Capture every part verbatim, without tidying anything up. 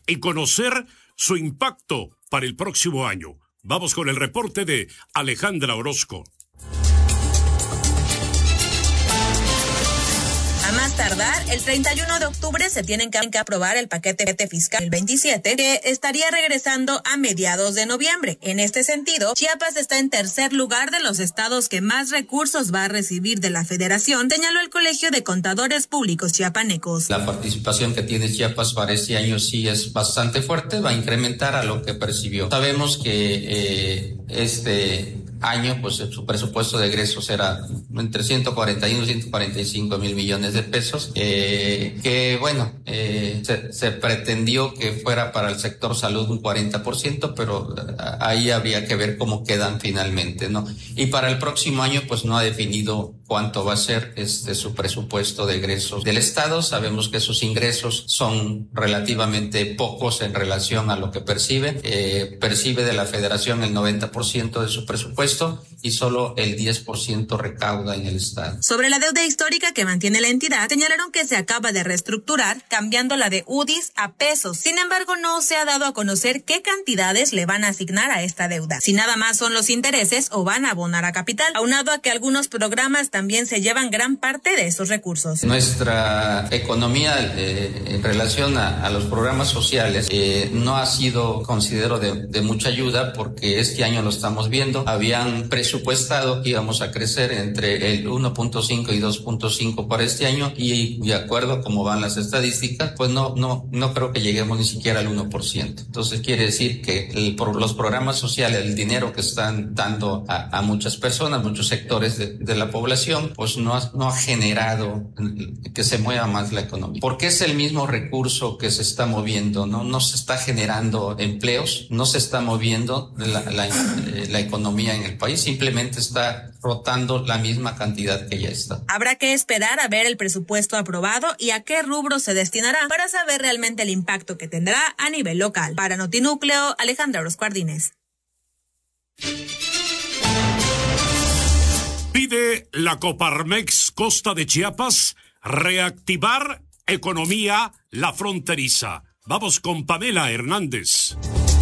y conocer su impacto para el próximo año. Vamos con el reporte de Alejandra Orozco. A más tardar, el treinta y uno de octubre se tienen que, que aprobar el paquete fiscal el veintisiete, que estaría regresando a mediados de noviembre. En este sentido, Chiapas está en tercer lugar de los estados que más recursos va a recibir de la Federación, señaló el Colegio de Contadores Públicos Chiapanecos. La participación que tiene Chiapas para este año sí es bastante fuerte, va a incrementar a lo que percibió. Sabemos que eh, este año, pues su presupuesto de egresos era entre ciento cuarenta y uno y ciento cuarenta y cinco mil millones de pesos, eh, que bueno, eh, se, se pretendió que fuera para el sector salud un cuarenta por ciento, pero ahí habría que ver cómo quedan finalmente, ¿no? Y para el próximo año, pues no ha definido cuánto va a ser este su presupuesto de egresos del Estado. Sabemos que sus ingresos son relativamente pocos en relación a lo que percibe. Eh, percibe de la Federación el noventa por ciento de su presupuesto y solo el diez por ciento recauda en el Estado. Sobre la deuda histórica que mantiene la entidad, señalaron que se acaba de reestructurar, cambiando la de U D I S a pesos. Sin embargo, no se ha dado a conocer qué cantidades le van a asignar a esta deuda. Si nada más son los intereses o van a abonar a capital, aunado a que algunos programas también se llevan gran parte de esos recursos. Nuestra economía eh, en relación a, a los programas sociales eh, no ha sido, considero, de, de mucha ayuda, porque este año lo estamos viendo. Habían presupuestado que íbamos a crecer entre el uno punto cinco y dos punto cinco para este año, y de acuerdo a cómo van las estadísticas, pues no no no creo que lleguemos ni siquiera al uno por ciento. Entonces quiere decir que el, por los programas sociales, el dinero que están dando a, a muchas personas, muchos sectores de, de la población, pues no ha, no ha generado que se mueva más la economía. Porque es el mismo recurso que se está moviendo, no no se está generando empleos, no se está moviendo la, la, la economía en el país, simplemente está rotando la misma cantidad que ya está. Habrá que esperar a ver el presupuesto aprobado y a qué rubro se destinará para saber realmente el impacto que tendrá a nivel local. Para Notinúcleo, Alejandra Orozco Ardínez. Pide la Coparmex Costa de Chiapas reactivar economía la fronteriza. Vamos con Pamela Hernández.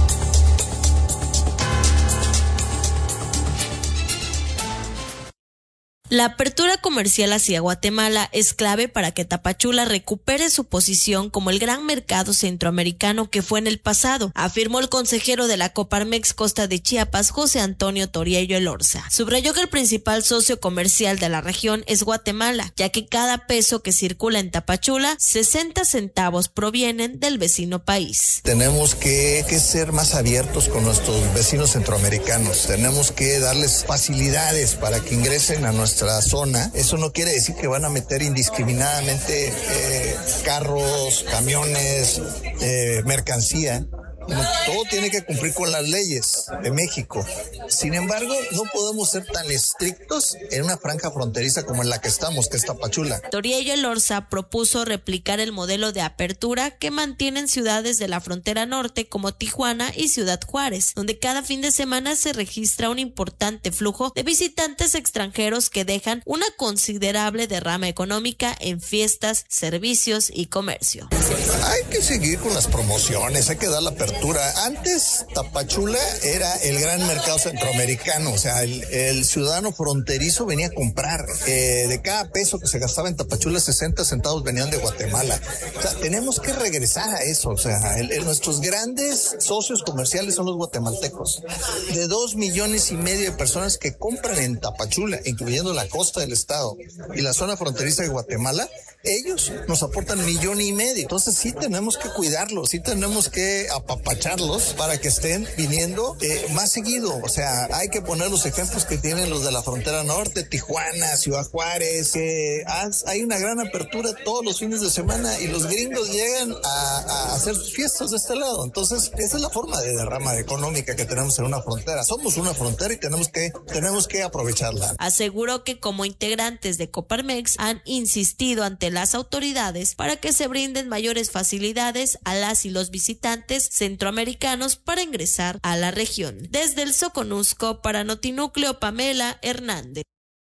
La apertura comercial hacia Guatemala es clave para que Tapachula recupere su posición como el gran mercado centroamericano que fue en el pasado, afirmó el consejero de la Coparmex Costa de Chiapas, José Antonio Toriello Elorza. Subrayó que el principal socio comercial de la región es Guatemala, ya que cada peso que circula en Tapachula, sesenta centavos provienen del vecino país. Tenemos que, que ser más abiertos con nuestros vecinos centroamericanos, tenemos que darles facilidades para que ingresen a nuestra zona. Eso no quiere decir que van a meter indiscriminadamente eh, carros, camiones, eh, mercancía. Todo tiene que cumplir con las leyes de México. Sin embargo, no podemos ser tan estrictos en una franja fronteriza como en la que estamos, que es Tapachula. Toriello Elorza propuso replicar el modelo de apertura que mantienen ciudades de la frontera norte como Tijuana y Ciudad Juárez, donde cada fin de semana se registra un importante flujo de visitantes extranjeros que dejan una considerable derrama económica en fiestas, servicios y comercio. Hay que seguir con las promociones, hay que dar la apertura. Antes Tapachula era el gran mercado centroamericano, o sea, el, el ciudadano fronterizo venía a comprar. Eh, de cada peso que se gastaba en Tapachula, sesenta centavos venían de Guatemala. O sea, tenemos que regresar a eso. O sea, el, el, nuestros grandes socios comerciales son los guatemaltecos. De dos millones y medio de personas que compran en Tapachula, incluyendo la costa del estado y la zona fronteriza de Guatemala, ellos nos aportan millón y medio. Entonces sí tenemos que cuidarlos, sí tenemos que apapacharlos para que estén viniendo eh, más seguido. O sea, hay que poner los ejemplos que tienen los de la frontera norte, Tijuana, Ciudad Juárez, que hay una gran apertura todos los fines de semana y los gringos llegan a, a hacer sus fiestas de este lado. Entonces esa es la forma de derrama económica que tenemos en una frontera. Somos una frontera y tenemos que, tenemos que aprovecharla. Aseguró que como integrantes de Coparmex han insistido ante las autoridades para que se brinden mayores facilidades a las y los visitantes centroamericanos para ingresar a la región. Desde el Soconusco, para Notinúcleo, Pamela Hernández.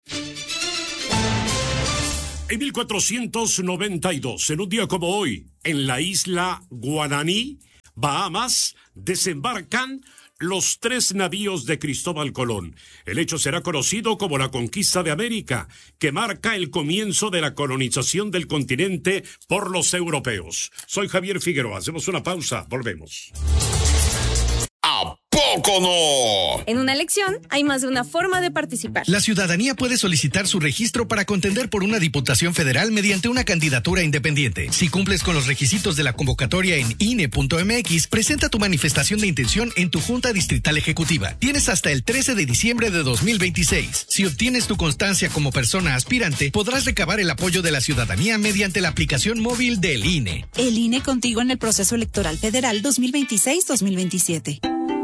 En mil cuatrocientos noventa y dos, en un día como hoy, en la isla Guananí, Bahamas, desembarcan los tres navíos de Cristóbal Colón. El hecho será conocido como la conquista de América, que marca el comienzo de la colonización del continente por los europeos. Soy Javier Figueroa. Hacemos una pausa. Volvemos. ¿A poco no? En una elección hay más de una forma de participar. La ciudadanía puede solicitar su registro para contender por una diputación federal mediante una candidatura independiente. Si cumples con los requisitos de la convocatoria en I N E punto M X, presenta tu manifestación de intención en tu Junta Distrital Ejecutiva. Tienes hasta el trece de diciembre de dos mil veintiséis. Si obtienes tu constancia como persona aspirante, podrás recabar el apoyo de la ciudadanía mediante la aplicación móvil del I N E. El I N E contigo en el proceso electoral federal dos mil veintiséis dos mil veintisiete.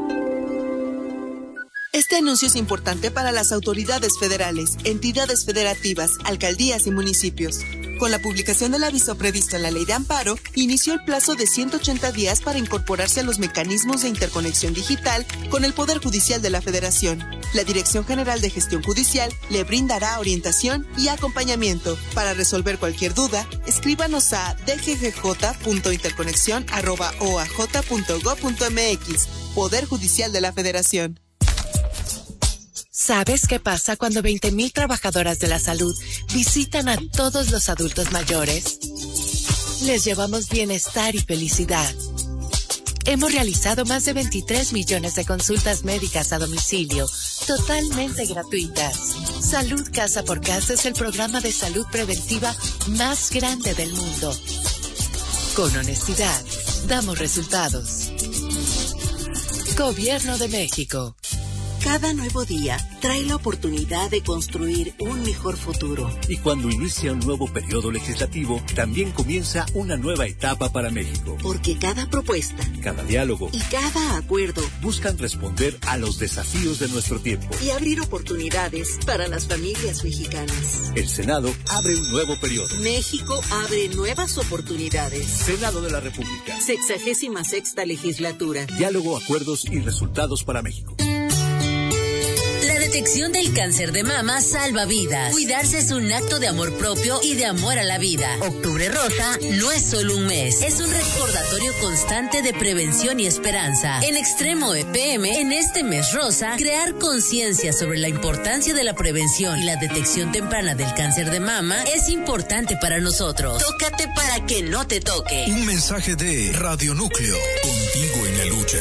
Este anuncio es importante para las autoridades federales, entidades federativas, alcaldías y municipios. Con la publicación del aviso previsto en la Ley de Amparo, inició el plazo de ciento ochenta días para incorporarse a los mecanismos de interconexión digital con el Poder Judicial de la Federación. La Dirección General de Gestión Judicial le brindará orientación y acompañamiento. Para resolver cualquier duda, escríbanos a d g g j punto interconexión arroba o a j punto gob punto m x. Poder Judicial de la Federación. ¿Sabes qué pasa cuando veinte mil trabajadoras de la salud visitan a todos los adultos mayores? Les llevamos bienestar y felicidad. Hemos realizado más de veintitrés millones de consultas médicas a domicilio, totalmente gratuitas. Salud Casa por Casa es el programa de salud preventiva más grande del mundo. Con honestidad, damos resultados. Gobierno de México. Cada nuevo día trae la oportunidad de construir un mejor futuro. Y cuando inicia un nuevo periodo legislativo, también comienza una nueva etapa para México. Porque cada propuesta, cada diálogo y cada acuerdo buscan responder a los desafíos de nuestro tiempo y abrir oportunidades para las familias mexicanas. El Senado abre un nuevo periodo. México abre nuevas oportunidades. Senado de la República. Sexagésima sexta legislatura. Diálogo, acuerdos y resultados para México. La detección del cáncer de mama salva vidas. Cuidarse es un acto de amor propio y de amor a la vida. Octubre Rosa no es solo un mes, es un recordatorio constante de prevención y esperanza. En Extremo E P M, en este mes rosa, crear conciencia sobre la importancia de la prevención y la detección temprana del cáncer de mama es importante para nosotros. Tócate para que no te toque. Un mensaje de Radio Núcleo, contigo en la lucha.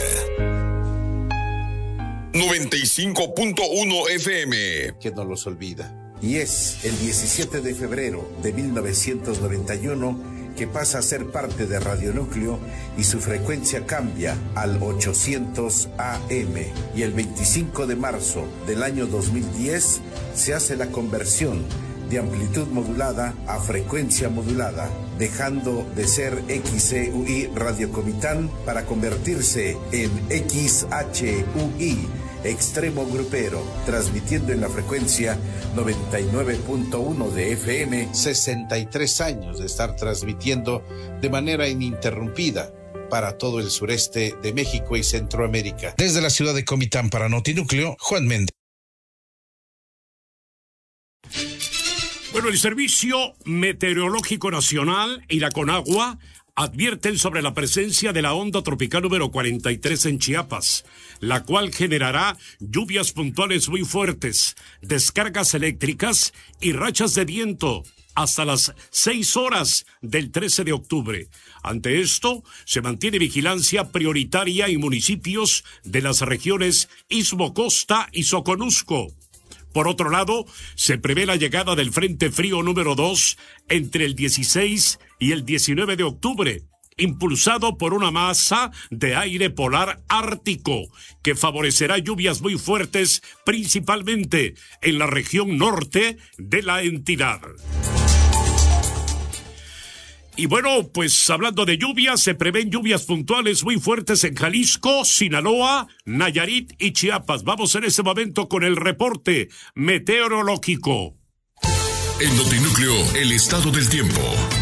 noventa y cinco punto uno F M. Que no los olvida. Y es el diecisiete de febrero de mil novecientos noventa y uno que pasa a ser parte de Radio Núcleo y su frecuencia cambia al ochocientos A M. Y el veinticinco de marzo del año dos mil diez se hace la conversión de amplitud modulada a frecuencia modulada, dejando de ser X C U I Radio Comitán para convertirse en X H U I Extremo Grupero, transmitiendo en la frecuencia noventa y nueve punto uno de F M, sesenta y tres años de estar transmitiendo de manera ininterrumpida para todo el sureste de México y Centroamérica. Desde la ciudad de Comitán para Notinúcleo, Juan Méndez. Bueno, el Servicio Meteorológico Nacional y la Conagua advierten sobre la presencia de la onda tropical número cuarenta y tres en Chiapas, la cual generará lluvias puntuales muy fuertes, descargas eléctricas y rachas de viento hasta las seis horas del trece de octubre. Ante esto, se mantiene vigilancia prioritaria en municipios de las regiones Istmo Costa y Soconusco. Por otro lado, se prevé la llegada del Frente Frío número dos entre el dieciséis y el diecinueve de octubre, impulsado por una masa de aire polar ártico, que favorecerá lluvias muy fuertes, principalmente en la región norte de la entidad. Y bueno, pues hablando de lluvias, se prevén lluvias puntuales muy fuertes en Jalisco, Sinaloa, Nayarit y Chiapas. Vamos en ese momento con el reporte meteorológico. En Notinúcleo, el estado del tiempo.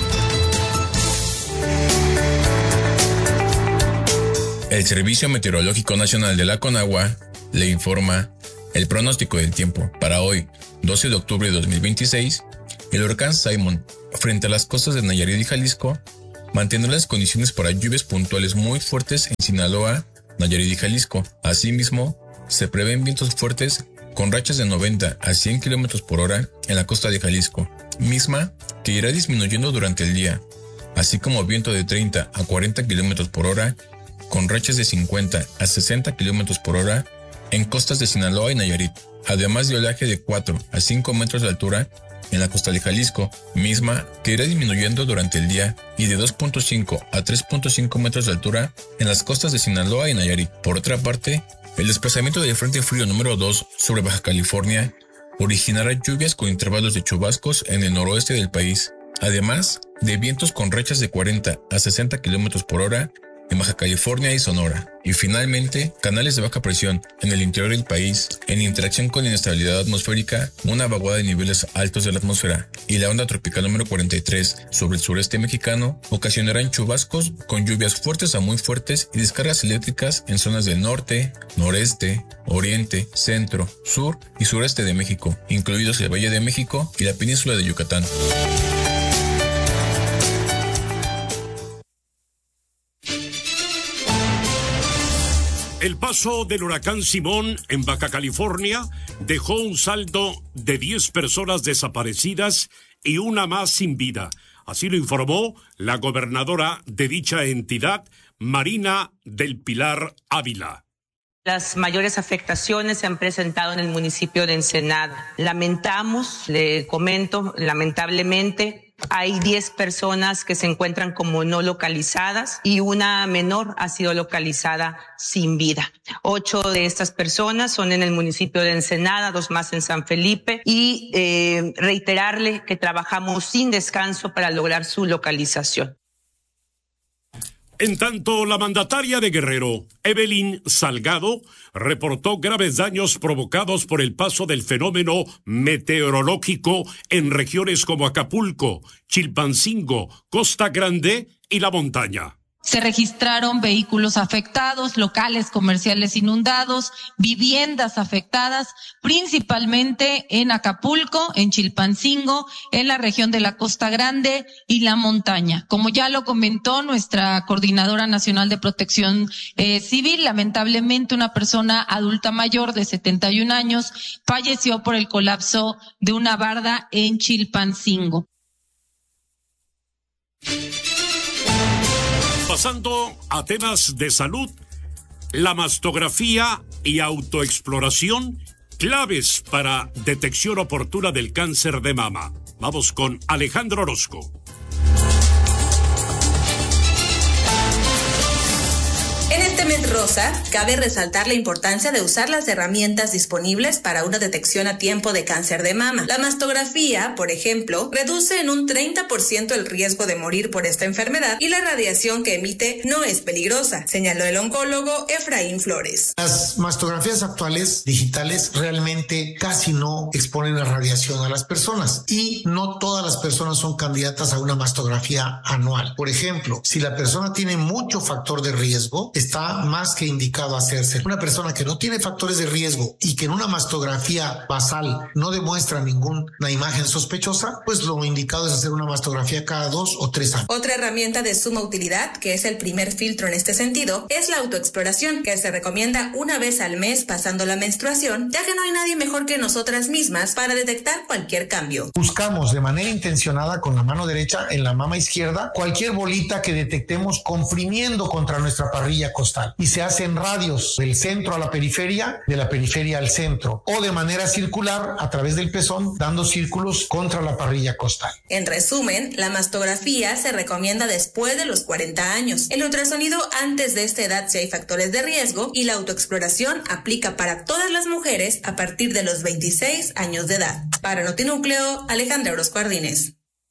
El Servicio Meteorológico Nacional de la Conagua le informa el pronóstico del tiempo para hoy, doce de octubre de dos mil veintiséis. El huracán Simon, frente a las costas de Nayarit y Jalisco, mantendrá las condiciones para lluvias puntuales muy fuertes en Sinaloa, Nayarit y Jalisco. Asimismo, se prevén vientos fuertes con rachas de noventa a cien kilómetros por hora en la costa de Jalisco, misma que irá disminuyendo durante el día, así como viento de treinta a cuarenta kilómetros por hora con rachas de cincuenta a sesenta kilómetros por hora en costas de Sinaloa y Nayarit, además de oleaje de cuatro a cinco metros de altura en la costa de Jalisco, misma que irá disminuyendo durante el día, y de dos punto cinco a tres punto cinco metros de altura en las costas de Sinaloa y Nayarit. Por otra parte, el desplazamiento del Frente Frío número dos sobre Baja California originará lluvias con intervalos de chubascos en el noroeste del país, además de vientos con rachas de cuarenta a sesenta kilómetros por hora en Baja California y Sonora. Y finalmente, canales de baja presión en el interior del país, en interacción con la inestabilidad atmosférica, una vaguada de niveles altos de la atmósfera y la onda tropical número cuarenta y tres sobre el sureste mexicano, ocasionarán chubascos con lluvias fuertes a muy fuertes y descargas eléctricas en zonas del norte, noreste, oriente, centro, sur y sureste de México, incluidos el Valle de México y la península de Yucatán. El paso del huracán Simón en Baja California dejó un saldo de diez personas desaparecidas y una más sin vida. Así lo informó la gobernadora de dicha entidad, Marina del Pilar Ávila. Las mayores afectaciones se han presentado en el municipio de Ensenada. Lamentamos, le comento, lamentablemente, hay diez personas que se encuentran como no localizadas y una menor ha sido localizada sin vida. Ocho de estas personas son en el municipio de Ensenada, dos más en San Felipe, y eh, reiterarle que trabajamos sin descanso para lograr su localización. En tanto, la mandataria de Guerrero, Evelyn Salgado, reportó graves daños provocados por el paso del fenómeno meteorológico en regiones como Acapulco, Chilpancingo, Costa Grande y La Montaña. Se registraron vehículos afectados, locales comerciales inundados, viviendas afectadas, principalmente en Acapulco, en Chilpancingo, en la región de la Costa Grande y La Montaña. Como ya lo comentó nuestra Coordinadora Nacional de Protección eh, Civil, lamentablemente una persona adulta mayor de setenta y un años falleció por el colapso de una barda en Chilpancingo. Pasando a temas de salud, la mastografía y autoexploración, claves para detección oportuna del cáncer de mama. Vamos con Alejandro Orozco. En este mes rosa, cabe resaltar la importancia de usar las herramientas disponibles para una detección a tiempo de cáncer de mama. La mastografía, por ejemplo, reduce en un treinta por ciento el riesgo de morir por esta enfermedad y la radiación que emite no es peligrosa, señaló el oncólogo Efraín Flores. Las mastografías actuales digitales realmente casi no exponen la radiación a las personas y no todas las personas son candidatas a una mastografía anual. Por ejemplo, si la persona tiene mucho factor de riesgo, está más que indicado hacerse. Una persona que no tiene factores de riesgo y que en una mastografía basal no demuestra ninguna imagen sospechosa, pues lo indicado es hacer una mastografía cada dos o tres años. Otra herramienta de suma utilidad, que es el primer filtro en este sentido, es la autoexploración, que se recomienda una vez al mes pasando la menstruación, ya que no hay nadie mejor que nosotras mismas para detectar cualquier cambio. Buscamos de manera intencionada con la mano derecha en la mama izquierda cualquier bolita que detectemos comprimiendo contra nuestra parrilla costal y se hace en radios del centro a la periferia, de la periferia al centro o de manera circular a través del pezón dando círculos contra la parrilla costal. En resumen, la mastografía se recomienda después de los cuarenta años, el ultrasonido antes de esta edad si hay factores de riesgo y la autoexploración aplica para todas las mujeres a partir de los veintiséis años de edad. Para Notinúcleo, Alejandra Orozco Ardínez.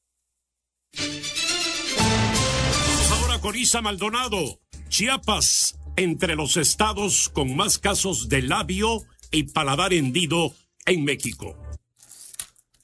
Vamos ahora con Isa Maldonado. Chiapas, entre los estados con más casos de labio y paladar hendido en México.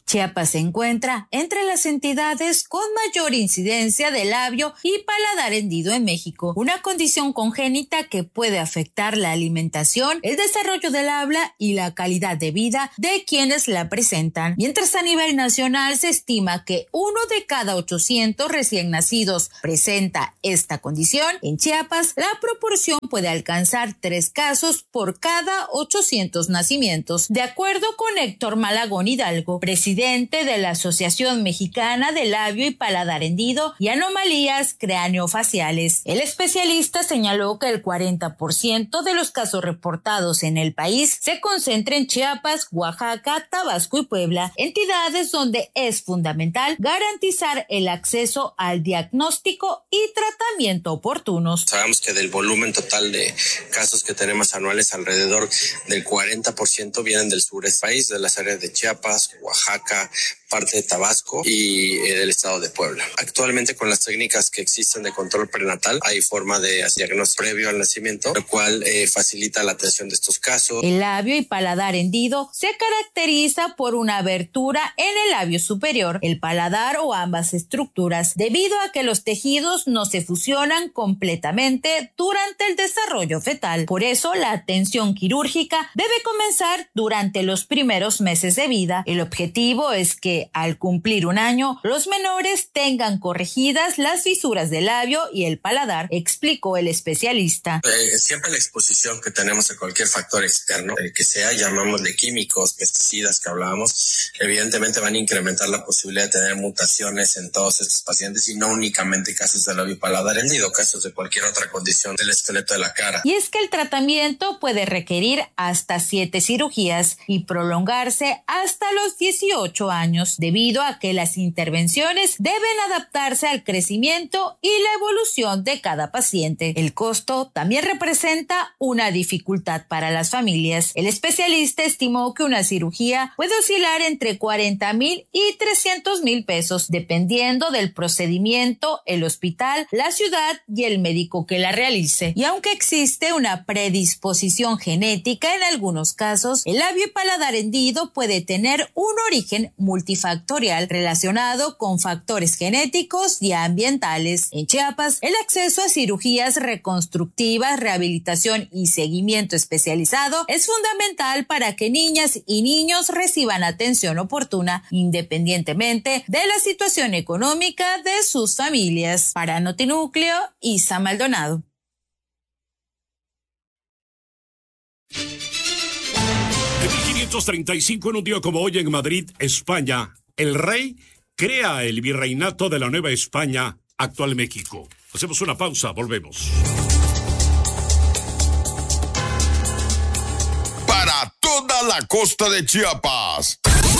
Chiapas se encuentra entre las entidades con mayor incidencia de labio y paladar hendido en México, una condición congénita que puede afectar la alimentación, el desarrollo del habla y la calidad de vida de quienes la presentan. Mientras a nivel nacional se estima que uno de cada ochocientos recién nacidos presenta esta condición, en Chiapas la proporción puede alcanzar tres casos por cada ochocientos nacimientos. De acuerdo con Héctor Malagón Hidalgo, presidente de la Asociación Mexicana de Labio y Paladar Hendido y Anomalías Craneofaciales, el especialista señaló que el cuarenta por ciento de los casos reportados en el país se concentra en Chiapas, Oaxaca, Tabasco y Puebla, entidades donde es fundamental garantizar el acceso al diagnóstico y tratamiento oportunos. Sabemos que del volumen total de casos que tenemos anuales, alrededor del cuarenta por ciento vienen del sur del país, de las áreas de Chiapas, Oaxaca, parte de Tabasco y eh, del estado de Puebla. Actualmente, con las técnicas que existen de control prenatal, hay forma de hacer diagnóstico previo al nacimiento, lo cual eh, facilita la atención de estos casos. El labio y paladar hendido se caracteriza por una abertura en el labio superior, el paladar o ambas estructuras, debido a que los tejidos no se fusionan completamente durante el desarrollo fetal. Por eso, la atención quirúrgica debe comenzar durante los primeros meses de vida. El objetivo es que al cumplir un año, los menores tengan corregidas las fisuras del labio y el paladar, explicó el especialista. Eh, siempre la exposición que tenemos a cualquier factor externo, el que sea, llamámosle químicos, pesticidas que hablábamos, evidentemente van a incrementar la posibilidad de tener mutaciones en todos estos pacientes y no únicamente casos de labio y paladar hendido, casos de cualquier otra condición del esqueleto de la cara. Y es que el tratamiento puede requerir hasta siete cirugías y prolongarse hasta los dieciocho años, debido a que las intervenciones deben adaptarse al crecimiento y la evolución de cada paciente. El costo también representa una dificultad para las familias. El especialista estimó que una cirugía puede oscilar entre cuarenta mil y trescientos mil pesos, dependiendo del procedimiento, el hospital, la ciudad y el médico que la realice. Y aunque existe una predisposición genética en algunos casos, el labio y paladar hendido puede tener un origen multifactorial relacionado con factores genéticos y ambientales. En Chiapas, el acceso a cirugías reconstructivas, rehabilitación y seguimiento especializado es fundamental para que niñas y niños reciban atención oportuna, independientemente de la situación económica de sus familias. Para Notinúcleo, Isa Maldonado. En mil quinientos treinta y cinco, en un día como hoy en Madrid, España, el rey crea el virreinato de la Nueva España, actual México. Hacemos una pausa, volvemos. Para toda la costa de Chiapas,